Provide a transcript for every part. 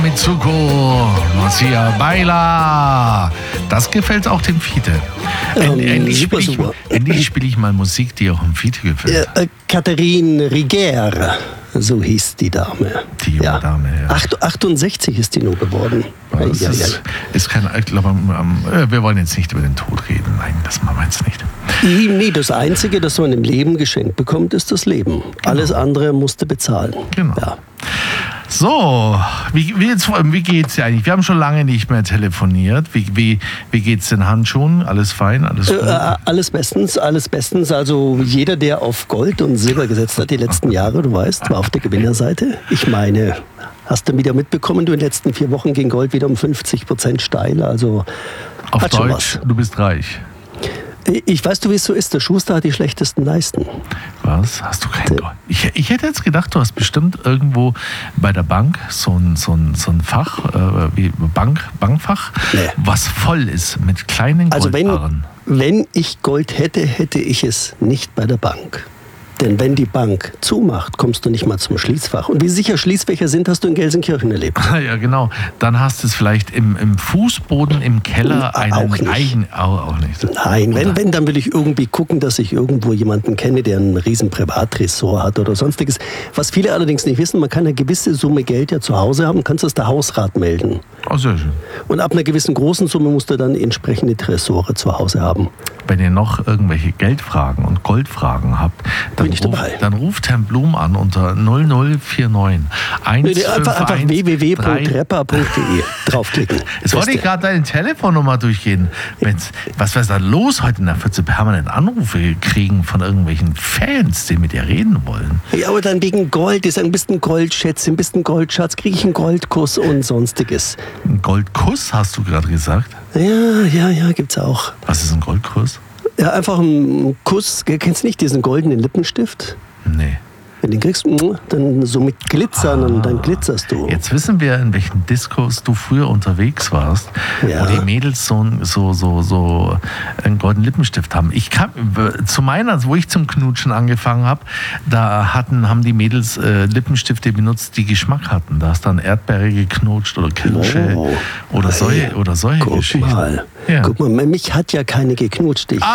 Mitsuko, Marcia Baila. Das gefällt auch dem Fiete. Endlich spiele ich mal Musik, die auch dem Fiete gefällt. Catherine Riger, so hieß die Dame. Die junge Dame, ja. 68 ist die nur geworden. Ist kein, ich glaube, wir wollen jetzt nicht über den Tod reden. Nein, das machen wir jetzt nicht. Nee, das Einzige, das man im Leben geschenkt bekommt, ist das Leben. Genau. Alles andere musste bezahlen. Genau. Ja. So, wie geht's dir eigentlich? Wir haben schon lange nicht mehr telefoniert. Wie geht's den Handschuhen? Alles fein? Alles gut? Alles bestens, alles bestens. Also jeder, der auf Gold und Silber gesetzt hat die letzten Jahre, du weißt, war auf der Gewinnerseite. Ich meine, hast du wieder mitbekommen, du in den letzten 4 Wochen ging Gold wieder um 50% steil. Also auf Deutsch, du bist reich. Ich weiß, wie es so ist. Der Schuster hat die schlechtesten Leisten. Was? Hast du kein Gold? Ich hätte jetzt gedacht, du hast bestimmt irgendwo bei der Bank so ein Fach, wie Bankfach, was voll ist mit kleinen Goldbarren. Also wenn ich Gold hätte, hätte ich es nicht bei der Bank. Denn wenn die Bank zumacht, kommst du nicht mal zum Schließfach. Und wie sicher Schließfächer sind, hast du in Gelsenkirchen erlebt. Ja, genau. Dann hast du es vielleicht im Fußboden, im Keller einen eigenen... Auch nicht. Nein, wenn, dann will ich irgendwie gucken, dass ich irgendwo jemanden kenne, der einen riesen Privatressort hat oder sonstiges. Was viele allerdings nicht wissen, man kann eine gewisse Summe Geld ja zu Hause haben, kannst das der Hausrat melden. Oh, sehr schön. Und ab einer gewissen großen Summe musst du dann entsprechende Tresore zu Hause haben. Wenn ihr noch irgendwelche Geldfragen und Goldfragen habt, dann ruft Herrn Blum an unter 0049 einfach www.rapper.de draufklicken. Jetzt wollte ich gerade deine Telefonnummer durchgehen. Was ist da los heute in der 14 permanent Anrufe kriegen von irgendwelchen Fans, die mit dir reden wollen? Ja, aber dann wegen Gold. Die sagen, bist ein Goldschätzchen, bist ein Goldschatz, kriege ich einen Goldkuss und sonstiges. Ein Goldkuss, hast du gerade gesagt? Ja, gibt's auch. Was ist ein Goldkuss? Ja, einfach ein Kuss. Kennst du nicht diesen goldenen Lippenstift? Nee. Wenn du den kriegst, dann so mit Glitzern und dann glitzerst du. Jetzt wissen wir, in welchen Diskos du früher unterwegs warst, wo die Mädels so einen goldenen Lippenstift haben. Wo ich zum Knutschen angefangen habe, da haben die Mädels Lippenstifte benutzt, die Geschmack hatten. Da hast du dann Erdbeere geknutscht oder Kirsche oder solche Geschichten. Guck mal, mich hat ja keine geknutscht. Ich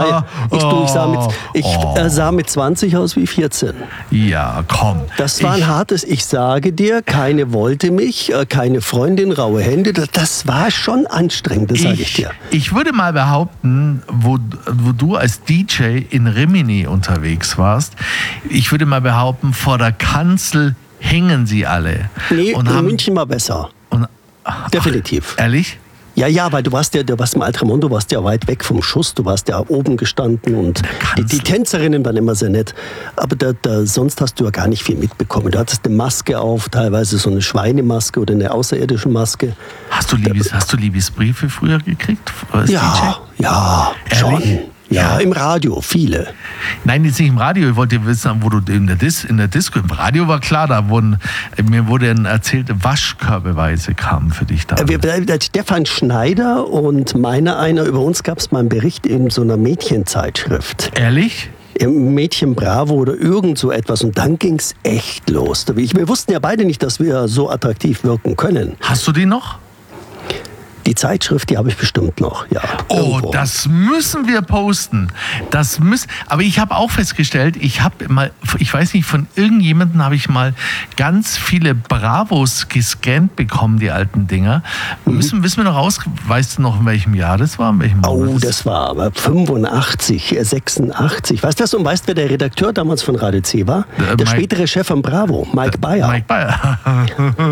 sah mit 20 aus wie 14. Ja, komm. Das war ein hartes, ich sage dir, keine wollte mich, keine Freundin, raue Hände. Das war schon anstrengend, das sage ich dir. Ich würde mal behaupten, wo du als DJ in Rimini unterwegs warst, ich würde mal behaupten, vor der Kanzel hingen sie alle. Nee, in München war besser. Definitiv. Ehrlich? Ja, weil du warst im Altramondo, warst ja weit weg vom Schuss, du warst ja oben gestanden und die Tänzerinnen waren immer sehr nett, aber sonst hast du ja gar nicht viel mitbekommen. Du hattest eine Maske auf, teilweise so eine Schweinemaske oder eine außerirdische Maske. Hast du Liebesbriefe früher gekriegt als DJ? Ja, schon. Ehrlich? Ja, im Radio, viele. Nein, jetzt nicht im Radio. Ich wollte wissen, wo du in der Disco, im Radio war klar, mir wurde erzählt, waschkörbeweise kamen für dich da. Stefan Schneider und über uns gab es mal einen Bericht in so einer Mädchenzeitschrift. Ehrlich? Im Mädchen Bravo oder irgend so etwas. Und dann ging es echt los. Wir wussten ja beide nicht, dass wir so attraktiv wirken können. Hast du die noch? Die Zeitschrift, die habe ich bestimmt noch, ja. Oh, irgendwo. Das müssen wir posten. Aber ich habe auch festgestellt, ich weiß nicht, von irgendjemandem habe ich mal ganz viele Bravos gescannt bekommen, die alten Dinger. Wissen wir noch weißt du noch, in welchem Jahr das war? Das war aber 85, 86. Weißt du das? Und weißt du, wer der Redakteur damals von Radio C war? Der spätere Chef von Bravo, Mike Bayer.